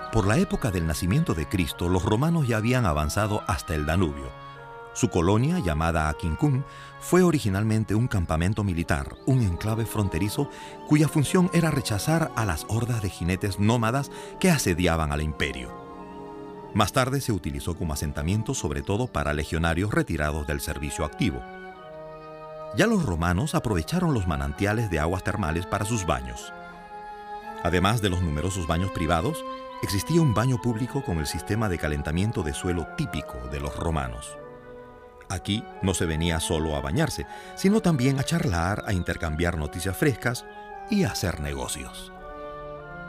Por la época del nacimiento de Cristo, los romanos ya habían avanzado hasta el Danubio. Su colonia, llamada Aquincum, fue originalmente un campamento militar, un enclave fronterizo cuya función era rechazar a las hordas de jinetes nómadas que asediaban al imperio. Más tarde se utilizó como asentamiento sobre todo para legionarios retirados del servicio activo. Ya los romanos aprovecharon los manantiales de aguas termales para sus baños. Además de los numerosos baños privados, existía un baño público con el sistema de calentamiento de suelo típico de los romanos. Aquí no se venía solo a bañarse, sino también a charlar, a intercambiar noticias frescas y a hacer negocios.